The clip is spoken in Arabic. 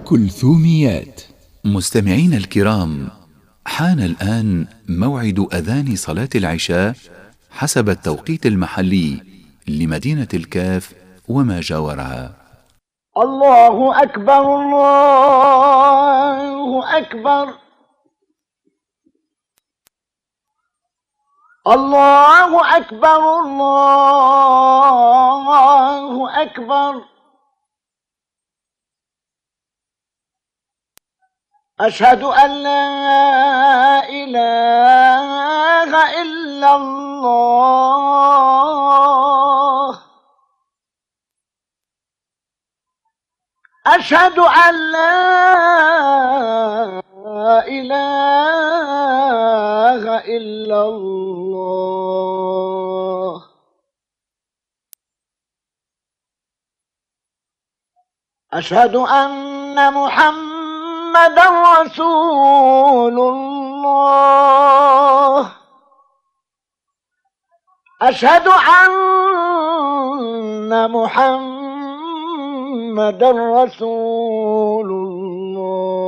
كلثوميات. مستمعين الكرام، حان الآن موعد أذان صلاة العشاء حسب التوقيت المحلي لمدينة الكاف وما جاورها. الله أكبر الله أكبر الله أكبر الله أكبر. أشهد أن لا إله إلا الله. أشهد أن لا إله إلا الله. أشهد أن محمدا رسول الله. أشهد أن محمدا رسول الله.